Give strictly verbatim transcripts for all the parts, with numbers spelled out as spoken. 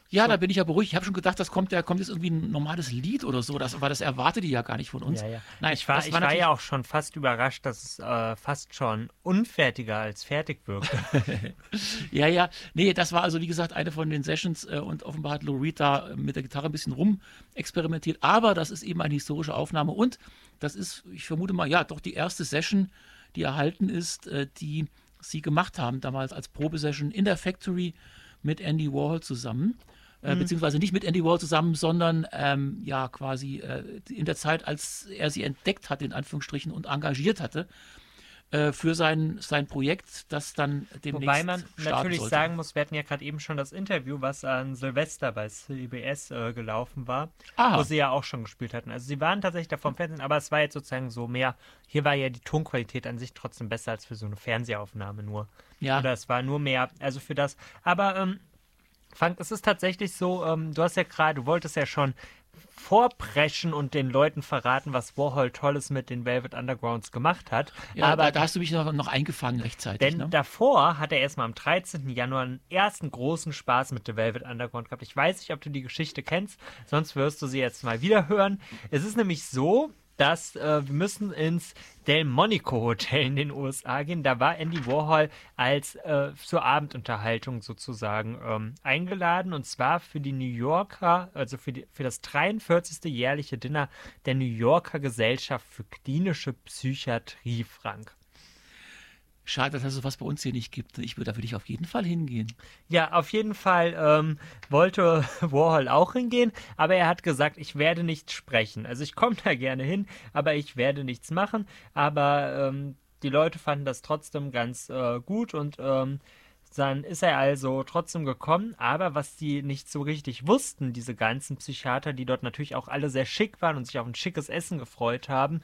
Ja, So. da bin ich ja beruhigt. Ich habe schon gedacht, das kommt, da kommt jetzt irgendwie ein normales Lied oder so. Das, aber das erwartet die ja gar nicht von uns. Ja, ja. Nein, Ich war, das ich war war natürlich. ja auch schon fast überrascht, dass es äh, fast schon unfertiger als fertig wirkte. Ja, ja. Nee, das war also, wie gesagt, eine von den Sessions äh, und offenbar hat Lou Reed da äh, mit der Gitarre ein bisschen rum experimentiert. Aber das ist eben eine historische Aufnahme und das ist, ich vermute mal, ja, doch die erste Session, die erhalten ist, äh, die sie gemacht haben, damals als Probesession in der Factory mit Andy Warhol zusammen. Äh, Mhm. beziehungsweise nicht mit Andy Warhol zusammen, sondern ähm, ja quasi äh, in der Zeit, als er sie entdeckt hat, in Anführungsstrichen, und engagiert hatte äh, für sein, sein Projekt, das dann demnächst Wobei man starten natürlich sollte. sagen muss, wir hatten ja gerade eben schon das Interview, was an Silvester bei C B S äh, gelaufen war, wo Aha, sie ja auch schon gespielt hatten. Also sie waren tatsächlich da vom Fernsehen, aber es war jetzt sozusagen so mehr, hier war ja die Tonqualität an sich trotzdem besser als für so eine Fernsehaufnahme nur. ja. Oder es war nur mehr, also für das. Aber ähm, Frank, es ist tatsächlich so, ähm, du hast ja gerade, du wolltest ja schon vorpreschen und den Leuten verraten, was Warhol Tolles mit den Velvet Undergrounds gemacht hat. Ja, Aber da, da hast du mich noch, noch eingefangen rechtzeitig, denn ne? davor hat er erstmal am dreizehnten Januar einen ersten großen Spaß mit The Velvet Underground gehabt. Ich weiß nicht, ob du die Geschichte kennst, sonst wirst du sie jetzt mal wieder hören. Es ist nämlich so, dass äh, wir müssen ins Delmonico Hotel in den U S A gehen. Da war Andy Warhol als äh, zur Abendunterhaltung sozusagen ähm, eingeladen und zwar für die New Yorker, also für, die, für das dreiundvierzigste jährliche Dinner der New Yorker Gesellschaft für klinische Psychiatrie, Frank. Schade, dass es sowas bei uns hier nicht gibt. Ich würde, da würde ich auf jeden Fall hingehen. Ja, auf jeden Fall ähm, wollte Warhol auch hingehen, aber er hat gesagt, ich werde nicht sprechen. Also ich komme da gerne hin, aber ich werde nichts machen. Aber ähm, die Leute fanden das trotzdem ganz äh, gut und ähm, dann ist er also trotzdem gekommen. Aber was die nicht so richtig wussten, diese ganzen Psychiater, die dort natürlich auch alle sehr schick waren und sich auf ein schickes Essen gefreut haben,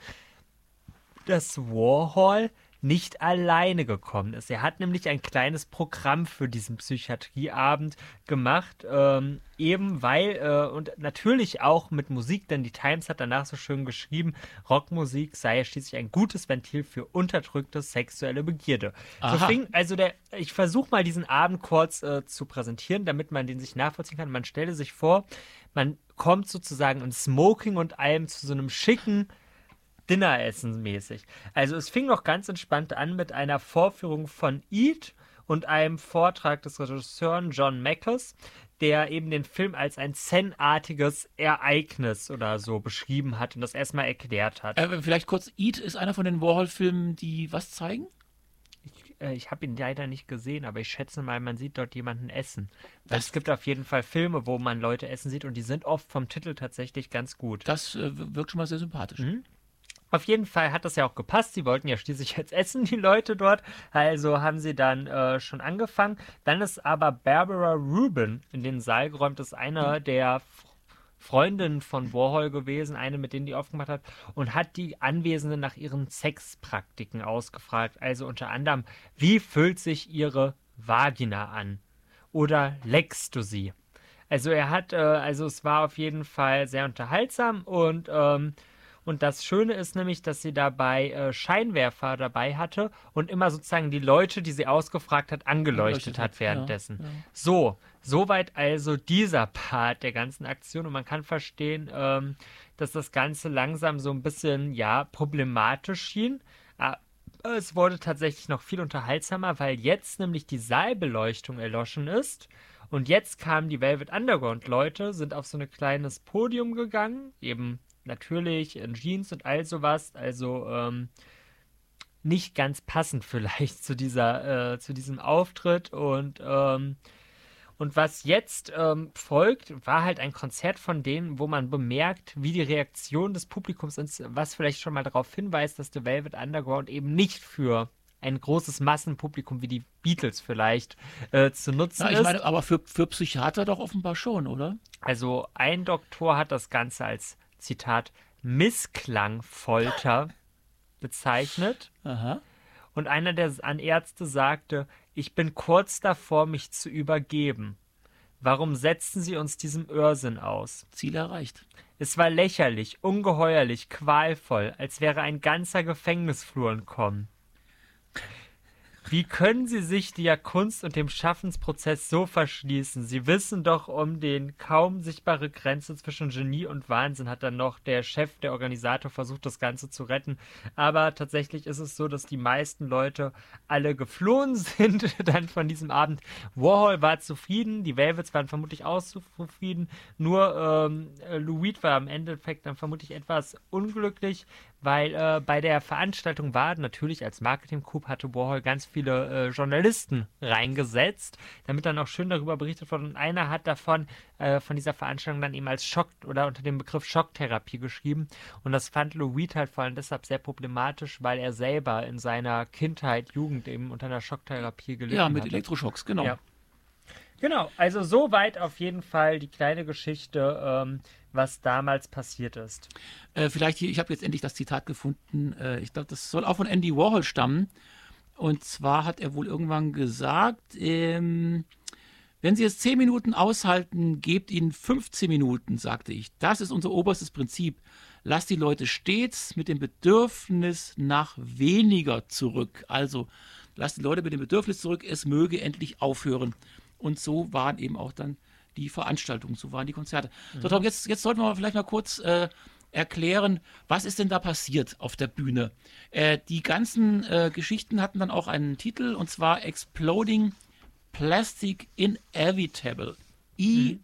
dass Warhol nicht alleine gekommen ist. Er hat nämlich ein kleines Programm für diesen Psychiatrieabend gemacht, ähm, eben weil, äh, und natürlich auch mit Musik, denn die Times hat danach so schön geschrieben, Rockmusik sei ja schließlich ein gutes Ventil für unterdrückte sexuelle Begierde. So Aha. fing, also der, ich versuche mal diesen Abend kurz äh, zu präsentieren, damit man den sich nachvollziehen kann. Man stelle sich vor, man kommt sozusagen in Smoking und allem zu so einem schicken Dinneressen mäßig. Also es fing noch ganz entspannt an mit einer Vorführung von Eat und einem Vortrag des Regisseurs John Mackes, der eben den Film als ein Zen-artiges Ereignis oder so beschrieben hat und das erstmal erklärt hat. Äh, vielleicht kurz, Eat ist einer von den Warhol-Filmen, die was zeigen? Ich, äh, ich habe ihn leider nicht gesehen, aber ich schätze mal, man sieht dort jemanden essen. Weil Das- es gibt auf jeden Fall Filme, wo man Leute essen sieht und die sind oft vom Titel tatsächlich ganz gut. Das äh, wirkt schon mal sehr sympathisch. Mhm. Auf jeden Fall hat das ja auch gepasst. Sie wollten ja schließlich jetzt essen, die Leute dort. Also haben sie dann äh, schon angefangen. Dann ist aber Barbara Rubin in den Saal geräumt. Das ist eine der F- Freundinnen von Warhol gewesen, eine, mit denen die aufgemacht hat, und hat die Anwesenden nach ihren Sexpraktiken ausgefragt. Also unter anderem, wie fühlt sich ihre Vagina an? Oder leckst du sie? Also er hat, äh, also es war auf jeden Fall sehr unterhaltsam und ähm, und das Schöne ist nämlich, dass sie dabei äh, Scheinwerfer dabei hatte und immer sozusagen die Leute, die sie ausgefragt hat, angeleuchtet Angeleuchtet hat hat, währenddessen. ja, ja. So, soweit also dieser Part der ganzen Aktion. Und man kann verstehen, ähm, dass das Ganze langsam so ein bisschen, ja, problematisch schien. Ah, es wurde tatsächlich noch viel unterhaltsamer, weil jetzt nämlich die Saalbeleuchtung erloschen ist. Und jetzt kamen die Velvet Underground-Leute, sind auf so ein kleines Podium gegangen, eben natürlich in Jeans und all sowas, also ähm, nicht ganz passend vielleicht zu dieser, äh, zu diesem Auftritt und ähm, und was jetzt ähm, folgt, war halt ein Konzert von denen, wo man bemerkt, wie die Reaktion des Publikums ist, was vielleicht schon mal darauf hinweist, dass The Velvet Underground eben nicht für ein großes Massenpublikum wie die Beatles vielleicht äh, zu nutzen Ja, ich ist. meine, aber für, für Psychiater doch offenbar schon, oder? Also ein Doktor hat das Ganze als, Zitat, Missklangfolter bezeichnet. Aha. Und einer der an Ärzte sagte, ich bin kurz davor, mich zu übergeben. Warum setzen Sie uns diesem Irrsinn aus? Ziel erreicht. Es war lächerlich, ungeheuerlich, qualvoll, als wäre ein ganzer Gefängnisflur entkommen. Wie können Sie sich der Kunst und dem Schaffensprozess so verschließen? Sie wissen doch um den kaum sichtbare Grenze zwischen Genie und Wahnsinn, hat dann noch der Chef, der Organisator, versucht, das Ganze zu retten. Aber tatsächlich ist es so, dass die meisten Leute alle geflohen sind dann von diesem Abend. Warhol war zufrieden, die Velvets waren vermutlich auch zufrieden, nur ähm, Lou Reed war im Endeffekt dann vermutlich etwas unglücklich, weil äh, bei der Veranstaltung war natürlich als Marketing-Coup hatte Warhol ganz viele äh, Journalisten reingesetzt, damit dann auch schön darüber berichtet wurde. Und einer hat davon, äh, von dieser Veranstaltung dann eben als Schock oder unter dem Begriff Schocktherapie geschrieben. Und das fand Lou Reed halt vor allem deshalb sehr problematisch, weil er selber in seiner Kindheit, Jugend eben unter einer Schocktherapie gelitten hat. Ja, mit Elektroschocks, genau. Ja. Genau, also soweit auf jeden Fall die kleine Geschichte, ähm, was damals passiert ist. Äh, vielleicht hier, ich habe jetzt endlich das Zitat gefunden. Äh, ich glaube, das soll auch von Andy Warhol stammen. Und zwar hat er wohl irgendwann gesagt, ähm, wenn Sie es zehn Minuten aushalten, gebt ihnen fünfzehn Minuten, sagte ich. Das ist unser oberstes Prinzip. Lasst die Leute stets mit dem Bedürfnis nach weniger zurück. Also lasst die Leute mit dem Bedürfnis zurück, es möge endlich aufhören. Und so waren eben auch dann die Veranstaltungen, so waren die Konzerte. Mhm. So, Tom, jetzt, jetzt sollten wir vielleicht mal kurz äh, erklären, was ist denn da passiert auf der Bühne. Äh, die ganzen äh, Geschichten hatten dann auch einen Titel, und zwar Exploding Plastic Inevitable. E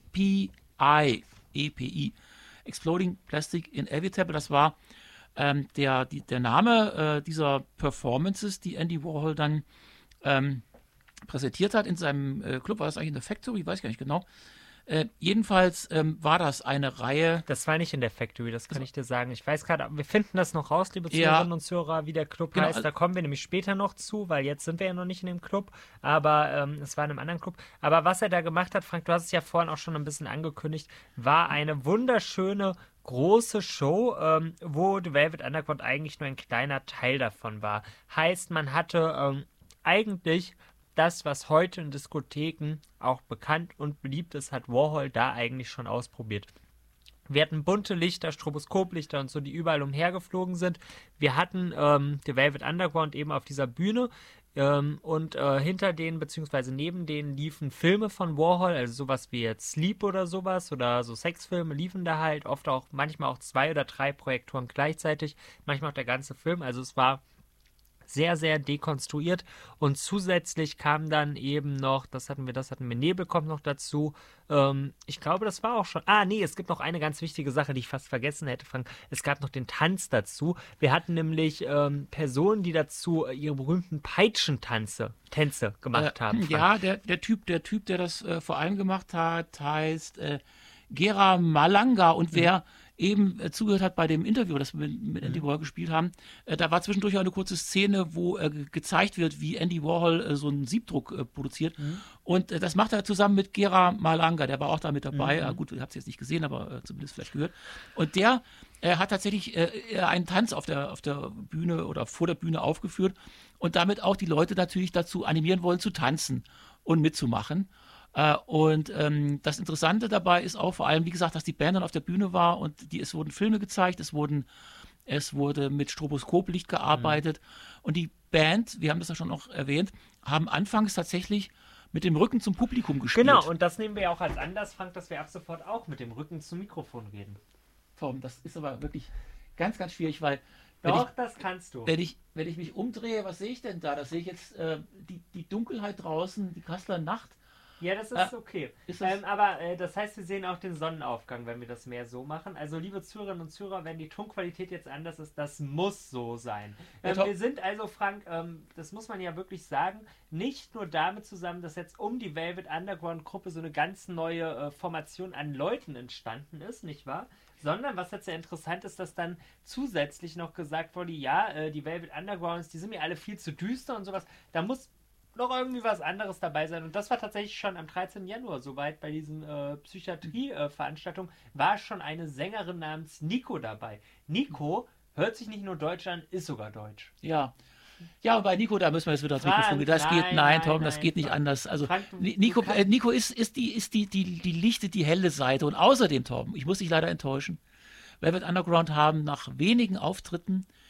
P I. E P I. Exploding Plastic Inevitable, das war ähm, der, die, der Name äh, dieser Performances, die Andy Warhol dann ähm, präsentiert hat in seinem äh, Club. War das eigentlich in der Factory? Ich weiß gar nicht genau. Äh, jedenfalls ähm, war das eine Reihe. Das war nicht in der Factory, das kann also, ich dir sagen. Ich weiß gerade, wir finden das noch raus, liebe Zuhörerinnen ja, und Zuhörer, wie der Club genau, heißt. Da kommen wir nämlich später noch zu, weil jetzt sind wir ja noch nicht in dem Club, aber ähm, es war in einem anderen Club. Aber was er da gemacht hat, Frank, du hast es ja vorhin auch schon ein bisschen angekündigt, war eine wunderschöne große Show, ähm, wo The Velvet Underground eigentlich nur ein kleiner Teil davon war. Heißt, man hatte ähm, eigentlich das, was heute in Diskotheken auch bekannt und beliebt ist, hat Warhol da eigentlich schon ausprobiert. Wir hatten bunte Lichter, Stroboskoplichter und so, die überall umhergeflogen sind. Wir hatten ähm, The Velvet Underground eben auf dieser Bühne ähm, und äh, hinter denen, beziehungsweise neben denen liefen Filme von Warhol, also sowas wie jetzt Sleep oder sowas oder so Sexfilme liefen da halt, oft auch, manchmal auch zwei oder drei Projektoren gleichzeitig, manchmal auch der ganze Film, also es war sehr, sehr dekonstruiert und zusätzlich kam dann eben noch, das hatten wir, das hatten wir, Nebel kommt noch dazu. Ähm, ich glaube, das war auch schon, ah nee, es gibt noch eine ganz wichtige Sache, die ich fast vergessen hätte, Frank. Es gab noch den Tanz dazu. Wir hatten nämlich ähm, Personen, die dazu ihre berühmten Peitschentanze, Tänze gemacht äh, haben. Frank. Ja, der, der Typ, der Typ, der das äh, vor allem gemacht hat, heißt äh, Gera Malanga, und wer mhm. eben äh, zugehört hat bei dem Interview, das wir mit, mit Andy mhm. Warhol gespielt haben, äh, da war zwischendurch auch eine kurze Szene, wo äh, gezeigt wird, wie Andy Warhol äh, so einen Siebdruck äh, produziert. Mhm. Und äh, das macht er zusammen mit Gera Malanga, der war auch da mit dabei. Mhm. Ah, gut, ihr habt es jetzt nicht gesehen, aber äh, zumindest vielleicht gehört. Und der äh, hat tatsächlich äh, einen Tanz auf der, auf der Bühne oder vor der Bühne aufgeführt und damit auch die Leute natürlich dazu animieren wollen, zu tanzen und mitzumachen. Uh, und ähm, das Interessante dabei ist auch vor allem, wie gesagt, dass die Band dann auf der Bühne war und die, es wurden Filme gezeigt, es wurden, es wurde mit Stroboskoplicht gearbeitet mhm. und die Band, wir haben das ja schon noch erwähnt, haben anfangs tatsächlich mit dem Rücken zum Publikum gespielt. Genau, und das nehmen wir ja auch als Anlass, Frank, dass wir ab sofort auch mit dem Rücken zum Mikrofon reden. Tom, das ist aber wirklich ganz, ganz schwierig, weil Doch, ich, das kannst du. Wenn ich, wenn ich mich umdrehe, was sehe ich denn da? Da sehe ich jetzt äh, die, die Dunkelheit draußen, die Kasseler Nacht. Ja, das ist okay. Ist das ähm, aber äh, das heißt, wir sehen auch den Sonnenaufgang, wenn wir das mehr so machen. Also, liebe Zuhörerinnen und Zuhörer, wenn die Tonqualität jetzt anders ist, das muss so sein. Ähm, ja, wir sind also, Frank, ähm, das muss man ja wirklich sagen, nicht nur damit zusammen, dass jetzt um die Velvet Underground Gruppe so eine ganz neue äh, Formation an Leuten entstanden ist, nicht wahr? Sondern, was jetzt sehr interessant ist, dass dann zusätzlich noch gesagt wurde, ja, äh, die Velvet Undergrounds, die sind mir alle viel zu düster und sowas. Da muss noch irgendwie was anderes dabei sein. Und das war tatsächlich schon am dreizehnten Januar soweit bei diesen äh, Psychiatrie-Veranstaltungen, äh, war schon eine Sängerin namens Nico dabei. Nico hört sich nicht nur deutsch an, ist sogar deutsch. Ja. Ja, bei Nico, da müssen wir jetzt wieder das Mikrofon gehen. Das nein, geht, nein, nein Tom, nein, das geht nicht Frank. anders. Also Frank, du, Nico, du äh, Nico ist, ist, die, ist die, die, die lichte, die helle Seite. Und außerdem, Tom, ich muss dich leider enttäuschen, Velvet Underground haben nach wenigen Auftritten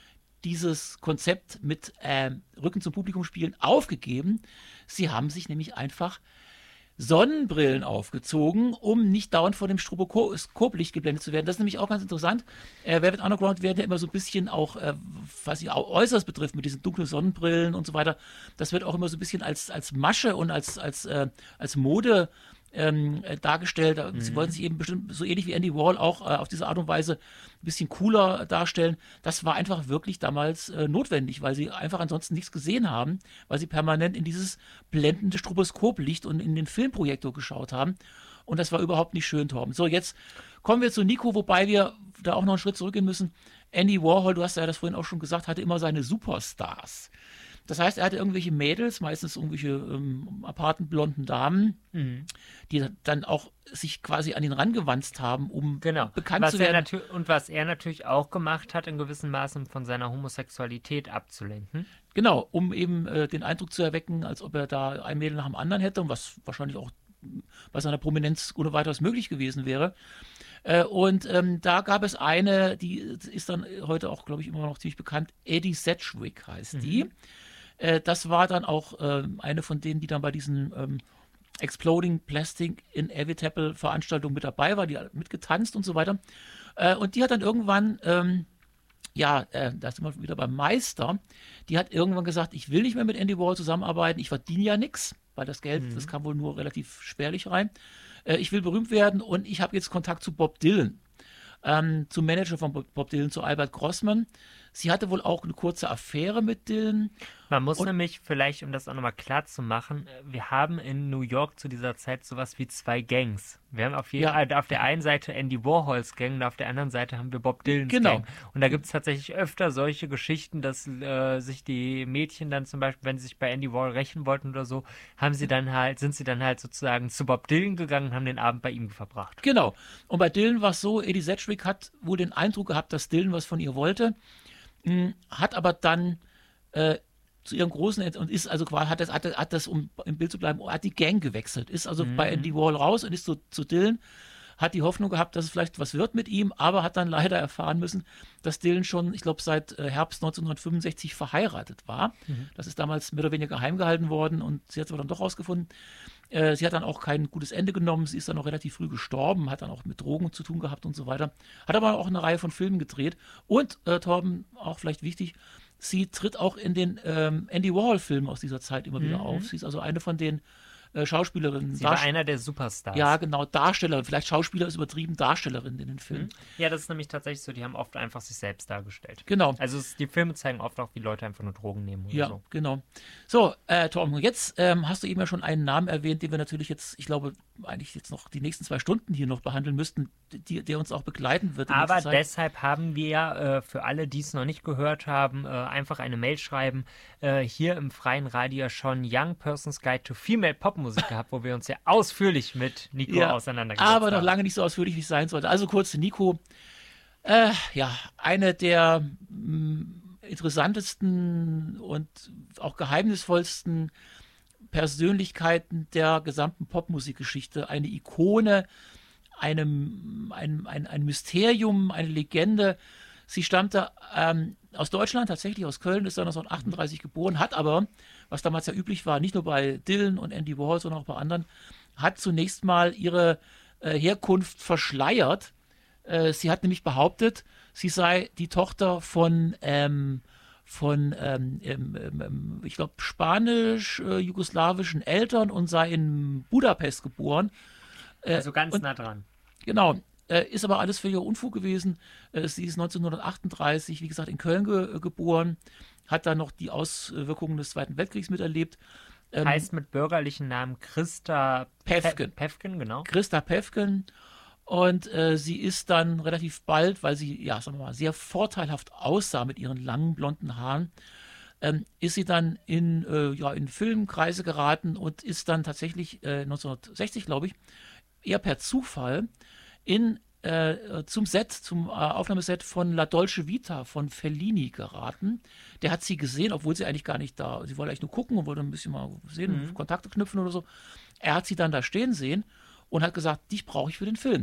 dieses Konzept mit äh, Rücken zum Publikum spielen aufgegeben. Sie haben sich nämlich einfach Sonnenbrillen aufgezogen, um nicht dauernd vor dem Stroboskoplicht geblendet zu werden. Das ist nämlich auch ganz interessant. Äh, Velvet Underground werden ja immer so ein bisschen auch, äh, was sie Äußeres betrifft, mit diesen dunklen Sonnenbrillen und so weiter, das wird auch immer so ein bisschen als, als Masche und als, als, äh, als Mode ähm, äh, dargestellt. Mhm. Sie wollten sich eben bestimmt so ähnlich wie Andy Warhol auch äh, auf diese Art und Weise ein bisschen cooler darstellen. Das war einfach wirklich damals äh, notwendig, weil sie einfach ansonsten nichts gesehen haben, weil sie permanent in dieses blendende Stroboskoplicht und in den Filmprojektor geschaut haben. Und das war überhaupt nicht schön, Torben. So, jetzt kommen wir zu Nico, wobei wir da auch noch einen Schritt zurückgehen müssen. Andy Warhol, du hast ja das vorhin auch schon gesagt, hatte immer seine Superstars. Das heißt, er hatte irgendwelche Mädels, meistens irgendwelche ähm, aparten blonden Damen, mhm. die dann auch sich quasi an ihn rangewanzt haben, um genau. bekannt was zu werden. Und was er natürlich auch gemacht hat, in gewissem Maße von seiner Homosexualität abzulenken. Genau, um eben äh, den Eindruck zu erwecken, als ob er da ein Mädel nach dem anderen hätte, und was wahrscheinlich auch bei seiner Prominenz ohne weiteres möglich gewesen wäre. Äh, und ähm, da gab es eine, die ist dann heute auch, glaube ich, immer noch ziemlich bekannt, Eddie Sedgwick heißt mhm. die. Das war dann auch äh, eine von denen, die dann bei diesen ähm, Exploding Plastic Inevitable Veranstaltungen mit dabei war, die mitgetanzt und so weiter. Äh, und die hat dann irgendwann, ähm, ja, äh, da sind wir wieder beim Meister, die hat irgendwann gesagt, ich will nicht mehr mit Andy Warhol zusammenarbeiten, ich verdiene ja nichts, weil das Geld, mhm. das kam wohl nur relativ spärlich rein. Äh, ich will berühmt werden und ich habe jetzt Kontakt zu Bob Dylan. Ähm, zum Manager von Bob Dylan, zu Albert Grossman. Sie hatte wohl auch eine kurze Affäre mit Dylan. Man muss und, nämlich vielleicht, um das auch nochmal klar zu machen, wir haben in New York zu dieser Zeit sowas wie zwei Gangs. Wir haben auf, je, ja. äh, auf der einen Seite Andy Warhols Gang und auf der anderen Seite haben wir Bob Dylans genau. Gang. Und da gibt es tatsächlich öfter solche Geschichten, dass äh, sich die Mädchen dann zum Beispiel, wenn sie sich bei Andy Warhol rächen wollten oder so, haben sie dann halt, sind sie dann halt sozusagen zu Bob Dylan gegangen und haben den Abend bei ihm verbracht. Genau. Und bei Dylan war es so, Eddie Sedgwick hat wohl den Eindruck gehabt, dass Dylan was von ihr wollte, mh, hat aber dann äh, zu ihrem großen und ist also quasi hat das hat, hat das um im Bild zu bleiben, hat die Gang gewechselt, ist also mhm. bei Andy Warhol raus und ist zu, zu Dylan, hat die Hoffnung gehabt, dass es vielleicht was wird mit ihm, aber hat dann leider erfahren müssen, dass Dylan schon, ich glaube, seit äh, Herbst neunzehnhundertfünfundsechzig verheiratet war. Mhm. Das ist damals mehr oder weniger geheim gehalten worden und sie hat es aber dann doch rausgefunden. Äh, sie hat dann auch kein gutes Ende genommen, sie ist dann auch relativ früh gestorben, hat dann auch mit Drogen zu tun gehabt und so weiter. Hat aber auch eine Reihe von Filmen gedreht und, äh, Torben, auch vielleicht wichtig, sie tritt auch in den ähm, Andy Warhol-Filmen aus dieser Zeit immer mhm. wieder auf. Sie ist also eine von den äh, Schauspielerinnen. Sie war einer der Superstars. Ja, genau, Darstellerin. Vielleicht Schauspieler ist übertrieben, Darstellerin in den Filmen. Ja, das ist nämlich tatsächlich so, die haben oft einfach sich selbst dargestellt. Genau. Also es, die Filme zeigen oft auch, wie Leute einfach nur Drogen nehmen oder ja, so. Ja, genau. So, äh, Torben, jetzt ähm, hast du eben ja schon einen Namen erwähnt, den wir natürlich jetzt, ich glaube, eigentlich jetzt noch die nächsten zwei Stunden hier noch behandeln müssten, die, der uns auch begleiten wird. Aber deshalb haben wir äh, für alle, die es noch nicht gehört haben, äh, einfach eine Mail schreiben, äh, hier im freien Radio schon Young Person's Guide to Female Popmusik gehabt, wo wir uns ja ausführlich mit Nico ja, auseinandergesetzt haben. Aber noch lange nicht so ausführlich, wie es sein sollte. Also kurz, Nico, äh, ja, eine der mh, interessantesten und auch geheimnisvollsten Persönlichkeiten der gesamten Popmusikgeschichte, eine Ikone, einem, ein, ein, ein Mysterium, eine Legende. Sie stammte ähm, aus Deutschland, tatsächlich aus Köln, ist dann neunzehnhundertachtunddreißig geboren, hat aber, was damals ja üblich war, nicht nur bei Dylan und Andy Warhol, sondern auch bei anderen, hat zunächst mal ihre äh, Herkunft verschleiert. Äh, sie hat nämlich behauptet, sie sei die Tochter von ähm, von, ähm, ähm, ich glaube, spanisch-jugoslawischen äh, Eltern und sei in Budapest geboren. Äh, also ganz und, nah dran. Genau. Äh, ist aber alles völliger Unfug gewesen. Äh, sie ist neunzehnhundertachtunddreißig, wie gesagt, in Köln ge geboren, hat dann noch die Auswirkungen des Zweiten Weltkriegs miterlebt. Ähm, heißt mit bürgerlichen Namen Christa Päffgen. Pe Päffgen, genau. Christa Päffgen. Und äh, sie ist dann relativ bald, weil sie, ja, sagen wir mal, sehr vorteilhaft aussah mit ihren langen blonden Haaren, ähm, ist sie dann in, äh, ja, in Filmkreise geraten und ist dann tatsächlich äh, neunzehnhundertsechzig, glaube ich, eher per Zufall in, äh, zum Set, zum äh, Aufnahmeset von La Dolce Vita von Fellini geraten. Der hat sie gesehen, obwohl sie eigentlich gar nicht da, sie wollte eigentlich nur gucken und wollte ein bisschen mal sehen, mhm. Kontakte knüpfen oder so. Er hat sie dann da stehen sehen und hat gesagt, dich brauche ich für den Film.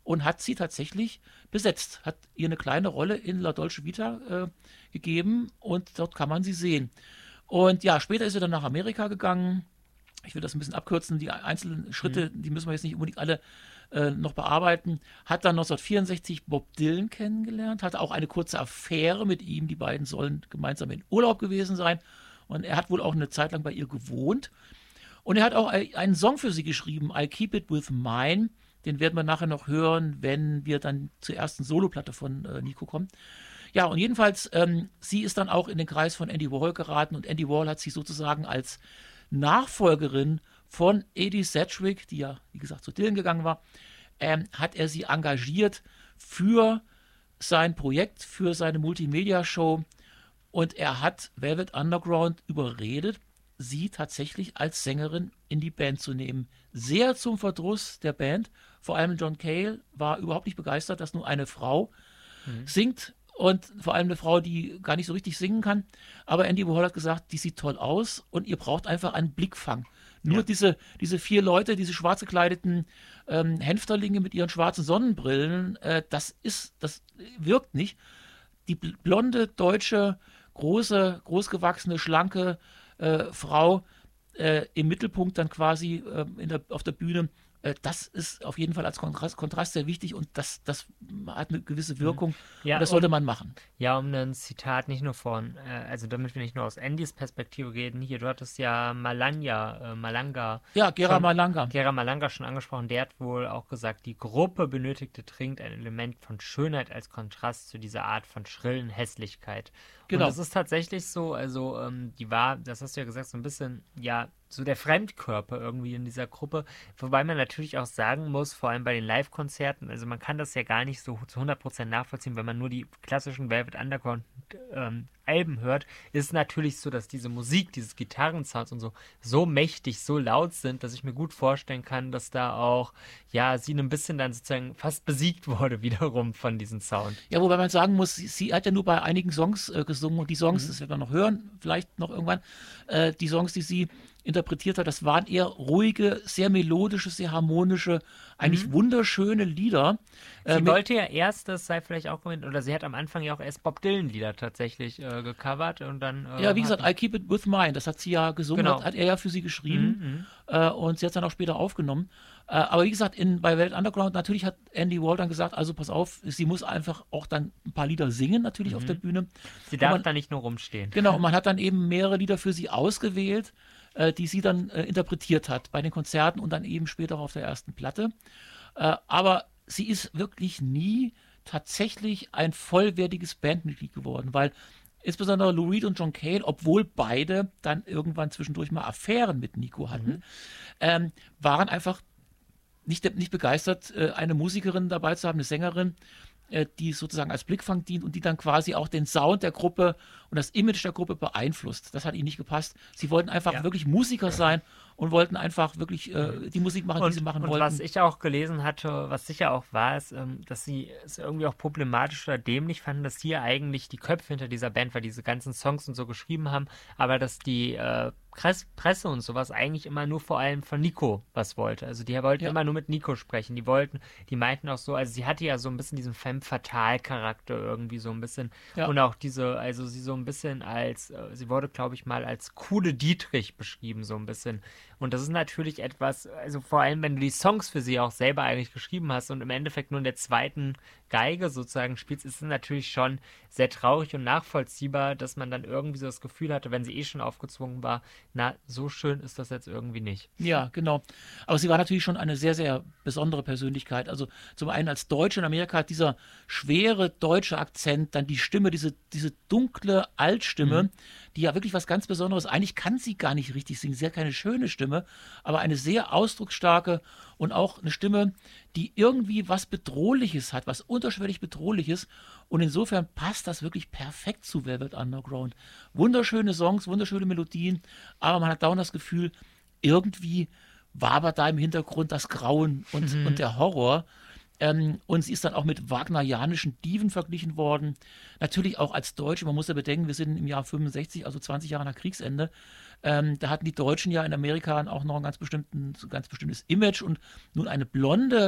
und hat sie tatsächlich besetzt, hat ihr eine kleine Rolle in La Dolce Vita äh, gegeben und dort kann man sie sehen. Und ja, später ist sie dann nach Amerika gegangen. Ich will das ein bisschen abkürzen, die einzelnen Schritte, mhm. die müssen wir jetzt nicht unbedingt alle äh, noch bearbeiten. Hat dann neunzehnhundertvierundsechzig Bob Dylan kennengelernt, hatte auch eine kurze Affäre mit ihm. Die beiden sollen gemeinsam in Urlaub gewesen sein. Und er hat wohl auch eine Zeit lang bei ihr gewohnt. Und er hat auch einen Song für sie geschrieben, I Keep It With Mine. Den werden wir nachher noch hören, wenn wir dann zur ersten Soloplatte von äh, Nico kommen. Ja, und jedenfalls, ähm, sie ist dann auch in den Kreis von Andy Warhol geraten und Andy Warhol hat sie sozusagen als Nachfolgerin von Edie Sedgwick, die ja, wie gesagt, zu Dylan gegangen war, ähm, hat er sie engagiert für sein Projekt, für seine Multimedia-Show und er hat Velvet Underground überredet, sie tatsächlich als Sängerin in die Band zu nehmen. Sehr zum Verdruss der Band, vor allem John Cale war überhaupt nicht begeistert, dass nur eine Frau mhm. singt. Und vor allem eine Frau, die gar nicht so richtig singen kann. Aber Andy Warhol hat gesagt, die sieht toll aus und ihr braucht einfach einen Blickfang. Nur ja. diese, diese vier Leute, diese schwarz gekleideten ähm, Hänfterlinge mit ihren schwarzen Sonnenbrillen, äh, das ist, das wirkt nicht. Die blonde, deutsche, große, großgewachsene, schlanke äh, Frau äh, im Mittelpunkt dann quasi äh, in der, auf der Bühne, das ist auf jeden Fall als Kontrast, Kontrast sehr wichtig und das, das hat eine gewisse Wirkung ja, und das sollte man machen. Ja, um ein Zitat nicht nur von, äh, also damit wir nicht nur aus Andys Perspektive reden, hier, du hattest ja Malanja, äh, Malanga. Ja, Gera schon, Malanga. Gera Malanga schon angesprochen, der hat wohl auch gesagt, die Gruppe benötigte dringend ein Element von Schönheit als Kontrast zu dieser Art von schrillen Hässlichkeit. Genau. Und das ist tatsächlich so, also ähm, die war, das hast du ja gesagt, so ein bisschen, ja, so der Fremdkörper irgendwie in dieser Gruppe, wobei man natürlich auch sagen muss, vor allem bei den Live-Konzerten, also man kann das ja gar nicht so zu hundert Prozent nachvollziehen, wenn man nur die klassischen Velvet Underground ähm, Alben hört, ist es natürlich so, dass diese Musik, dieses Gitarrensounds und so, so mächtig, so laut sind, dass ich mir gut vorstellen kann, dass da auch, ja, sie ein bisschen dann sozusagen fast besiegt wurde wiederum von diesem Sound. Ja, wobei man sagen muss, sie, sie hat ja nur bei einigen Songs äh, gesungen und die Songs, mhm. das werden wir noch hören, vielleicht noch irgendwann, äh, die Songs, die sie interpretiert hat, das waren eher ruhige, sehr melodische, sehr harmonische, eigentlich mhm. wunderschöne Lieder. Sie äh, wollte ja erst, das sei vielleicht auch gemeint, oder sie hat am Anfang ja auch erst Bob Dylan-Lieder tatsächlich äh, gecovert und dann... Äh, ja, wie gesagt, I Keep It With Mine, das hat sie ja gesungen, genau. hat, hat er ja für sie geschrieben mhm. äh, und sie hat es dann auch später aufgenommen. Äh, aber wie gesagt, in, bei Velvet Underground, natürlich hat Andy Warhol dann gesagt, also pass auf, sie muss einfach auch dann ein paar Lieder singen, natürlich mhm. auf der Bühne. Sie darf man, da nicht nur rumstehen. Genau, und man hat dann eben mehrere Lieder für sie ausgewählt, äh, die sie dann äh, interpretiert hat bei den Konzerten und dann eben später auch auf der ersten Platte. Äh, aber sie ist wirklich nie tatsächlich ein vollwertiges Bandmitglied geworden, weil insbesondere Lou Reed und John Cale, obwohl beide dann irgendwann zwischendurch mal Affären mit Nico hatten, mhm. ähm, waren einfach nicht, nicht begeistert, äh, eine Musikerin dabei zu haben, eine Sängerin, äh, die sozusagen als Blickfang dient und die dann quasi auch den Sound der Gruppe und das Image der Gruppe beeinflusst. Das hat ihnen nicht gepasst. Sie wollten einfach ja. wirklich Musiker sein und wollten einfach wirklich äh, die Musik machen, und, die sie machen und wollten. Und was ich auch gelesen hatte, was sicher auch war, ist, ähm, dass sie es irgendwie auch problematisch oder dämlich fanden, dass hier eigentlich die Köpfe hinter dieser Band, weil diese ganzen Songs und so geschrieben haben, aber dass die äh, Presse und sowas eigentlich immer nur vor allem von Nico was wollte. Also die wollten ja. immer nur mit Nico sprechen. Die wollten, die meinten auch so, also sie hatte ja so ein bisschen diesen Femme Fatale Charakter irgendwie so ein bisschen ja. und auch diese, also sie so ein bisschen als, äh, sie wurde glaube ich mal als coole Dietrich beschrieben so ein bisschen. Und das ist natürlich etwas, also vor allem, wenn du die Songs für sie auch selber eigentlich geschrieben hast und im Endeffekt nur in der zweiten Geige sozusagen spielst, ist es natürlich schon sehr traurig und nachvollziehbar, dass man dann irgendwie so das Gefühl hatte, wenn sie eh schon aufgezwungen war, na, so schön ist das jetzt irgendwie nicht. Ja, genau. Aber sie war natürlich schon eine sehr, sehr besondere Persönlichkeit. Also zum einen als Deutsche in Amerika hat dieser schwere deutsche Akzent, dann die Stimme, diese, diese dunkle Altstimme, mhm. die ja wirklich was ganz Besonderes, eigentlich kann sie gar nicht richtig singen, sie hat keine schöne Stimme, aber eine sehr ausdrucksstarke und auch eine Stimme, die irgendwie was Bedrohliches hat, was unterschwellig Bedrohliches. Und insofern passt das wirklich perfekt zu Velvet Underground. Wunderschöne Songs, wunderschöne Melodien, aber man hat dauernd das Gefühl, irgendwie wabert da im Hintergrund das Grauen und, mhm. und der Horror. Ähm, und sie ist dann auch mit wagnerianischen Diven verglichen worden. Natürlich auch als Deutsche. Man muss ja bedenken, wir sind im Jahr fünfundsechzig, also zwanzig Jahre nach Kriegsende. Ähm, da hatten die Deutschen ja in Amerika auch noch ein ganz, bestimmten, ganz bestimmtes Image. Und nun eine blonde,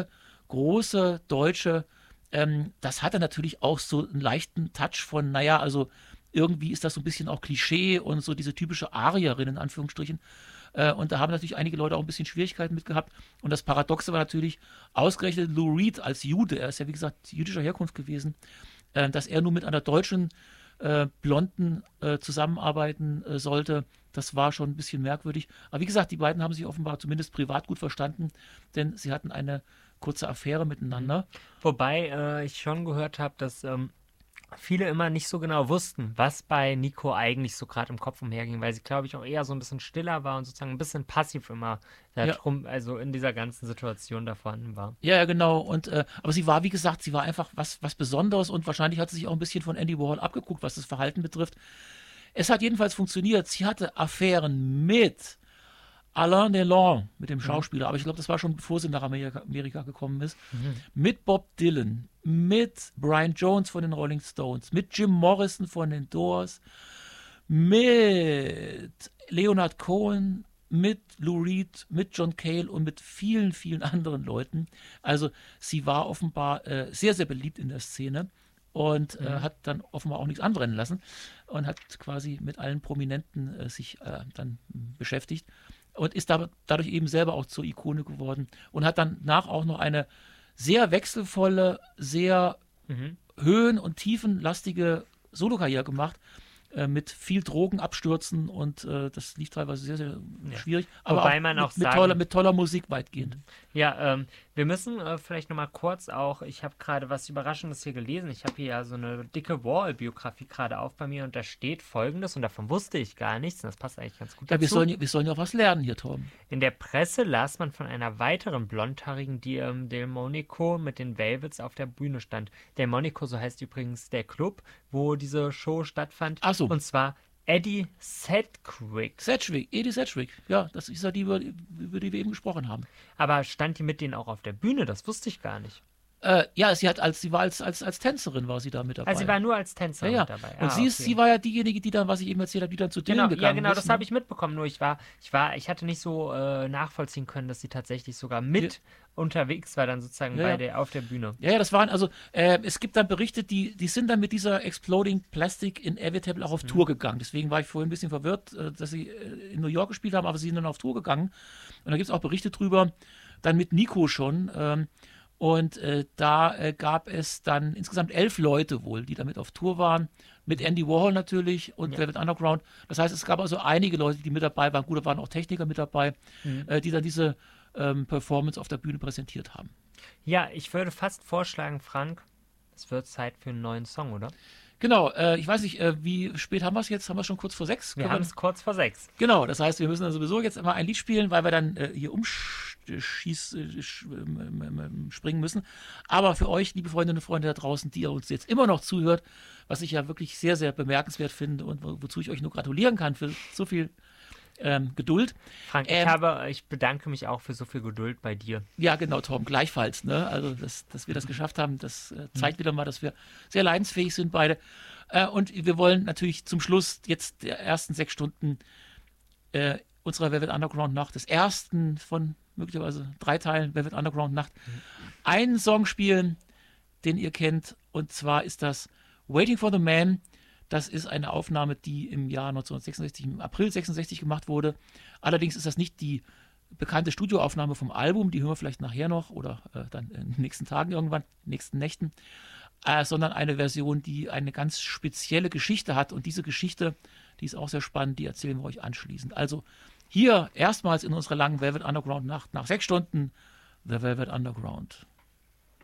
große Deutsche, ähm, das hatte natürlich auch so einen leichten Touch von, naja, also irgendwie ist das so ein bisschen auch Klischee und so diese typische Arierin in Anführungsstrichen. Äh, und da haben natürlich einige Leute auch ein bisschen Schwierigkeiten mit gehabt. Und das Paradoxe war natürlich, ausgerechnet Lou Reed als Jude, er ist ja wie gesagt jüdischer Herkunft gewesen, äh, dass er nur mit einer deutschen äh, Blonden äh, zusammenarbeiten äh, sollte, das war schon ein bisschen merkwürdig. Aber wie gesagt, die beiden haben sich offenbar zumindest privat gut verstanden, denn sie hatten eine kurze Affäre miteinander. Wobei äh, ich schon gehört habe, dass ähm, viele immer nicht so genau wussten, was bei Nico eigentlich so gerade im Kopf umherging, weil sie, glaube ich, auch eher so ein bisschen stiller war und sozusagen ein bisschen passiv immer da Ja. drum, also in dieser ganzen Situation da vorhanden war. Ja, ja, genau. Und, äh, aber sie war, wie gesagt, sie war einfach was, was Besonderes und wahrscheinlich hat sie sich auch ein bisschen von Andy Warhol abgeguckt, was das Verhalten betrifft. Es hat jedenfalls funktioniert. Sie hatte Affären mit Alain Delon, mit dem Schauspieler, aber ich glaube, das war schon bevor sie nach Amerika, Amerika gekommen ist, Mhm. mit Bob Dylan, mit Brian Jones von den Rolling Stones, mit Jim Morrison von den Doors, mit Leonard Cohen, mit Lou Reed, mit John Cale und mit vielen, vielen anderen Leuten. Also sie war offenbar äh, sehr, sehr beliebt in der Szene und äh, Mhm. hat dann offenbar auch nichts anbrennen lassen und hat quasi mit allen Prominenten äh, sich äh, dann mh, beschäftigt und ist da, dadurch eben selber auch zur Ikone geworden und hat danach auch noch eine sehr wechselvolle, sehr Mhm. höhen- und tiefenlastige Solokarriere gemacht, äh, mit viel Drogenabstürzen und äh, das lief teilweise sehr, sehr Ja. schwierig, aber Wobei auch man mit, auch mit, sagen- toller, mit toller Musik weitgehend. Ja, ähm, wir müssen äh, vielleicht nochmal kurz auch, ich habe gerade was Überraschendes hier gelesen. Ich habe hier ja so eine dicke Wall-Biografie gerade auf bei mir und da steht Folgendes und davon wusste ich gar nichts und das passt eigentlich ganz gut Ja, wir dazu. sollen, wir sollen ja auch was lernen hier, Torben. In der Presse las man von einer weiteren blondhaarigen, die im Delmonico mit den Velvets auf der Bühne stand. Delmonico, so heißt übrigens der Club, wo diese Show stattfand. Ach so. Und zwar Eddie Sedgwick. Sedgwick, Edie Sedgwick, ja, das ist ja die, über, über die wir eben gesprochen haben. Aber stand die mit denen auch auf der Bühne? Das wusste ich gar nicht. Äh, ja, sie hat als sie war als, als, als Tänzerin war sie da mit dabei. Also sie war nur als Tänzerin ja, ja. mit dabei. Und Ah, sie, ist, okay. sie war ja diejenige, die dann, was ich eben erzählt habe, die dann zu Dylan Genau, gegangen ja, genau, ist. das ne? habe ich mitbekommen. Nur ich war, ich war, ich hatte nicht so äh, nachvollziehen können, dass sie tatsächlich sogar mit unterwegs war, dann sozusagen Ja, bei ja. der auf der Bühne. Ja, ja, das waren also, äh, es gibt dann Berichte, die, die sind dann mit dieser Exploding Plastic Inevitable auch auf Tour gegangen. Deswegen war ich vorhin ein bisschen verwirrt, äh, dass sie äh, in New York gespielt haben, aber sie sind dann auf Tour gegangen. Und da gibt es auch Berichte drüber, dann mit Nico schon. Ähm, und äh, da äh, gab es dann insgesamt elf Leute wohl, die damit auf Tour waren. Mit Andy Warhol natürlich und Ja. Velvet Underground. Das heißt, es gab also einige Leute, die mit dabei waren. Gut, da waren auch Techniker mit dabei, Mhm. äh, die dann diese ähm, Performance auf der Bühne präsentiert haben. Ja, ich würde fast vorschlagen, Frank, es wird Zeit für einen neuen Song, oder? Genau, äh, ich weiß nicht, äh, wie spät haben wir es jetzt? Haben wir schon kurz vor sechs? Wir Können haben es kurz vor sechs. Genau, das heißt, wir müssen dann sowieso jetzt immer ein Lied spielen, weil wir dann äh, hier umschieß, äh, sch- ähm, ähm, ähm, springen müssen. Aber für euch, liebe Freundinnen und Freunde da draußen, die ihr uns jetzt immer noch zuhört, was ich ja wirklich sehr, sehr bemerkenswert finde und wo, wozu ich euch nur gratulieren kann für so viel ähm, Geduld. Frank, Ähm, ich habe, ich bedanke mich auch für so viel Geduld bei dir. Ja, genau, Tom, gleichfalls. Ne? Also, dass, dass wir das geschafft haben, das äh, zeigt wieder mal, dass wir sehr leidensfähig sind beide. Äh, und wir wollen natürlich zum Schluss jetzt der ersten sechs Stunden äh, unserer Velvet Underground Nacht, des ersten von möglicherweise drei Teilen Velvet Underground Nacht, einen Song spielen, den ihr kennt. Und zwar ist das Waiting for the Man. Das ist eine Aufnahme, die im Jahr neunzehnhundertsechsundsechzig, im April sechsundsechzig gemacht wurde. Allerdings ist das nicht die bekannte Studioaufnahme vom Album, die hören wir vielleicht nachher noch oder äh, dann in den nächsten Tagen irgendwann, in den nächsten Nächten, äh, sondern eine Version, die eine ganz spezielle Geschichte hat. Und diese Geschichte, die ist auch sehr spannend, die erzählen wir euch anschließend. Also hier erstmals in unserer langen Velvet Underground Nacht nach sechs Stunden The Velvet Underground.